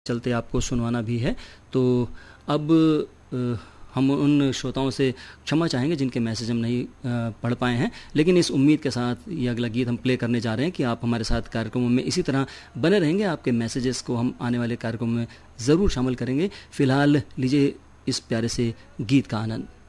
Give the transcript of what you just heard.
चलते आपको सुनवाना भी है। तो अब हम उन श्रोताओं से क्षमा चाहेंगे जिनके मैसेज हम नहीं पढ़ पाए हैं, लेकिन इस उम्मीद के साथ ये अगला गीत हम प्ले करने जा रहे हैं कि आप हमारे साथ कार्यक्रमों में इसी तरह बने रहेंगे। आपके मैसेजेस को हम आने वाले कार्यक्रमों में ज़रूर शामिल करेंगे। फिलहाल लीजिए इस प्यारे से गीत का आनंद।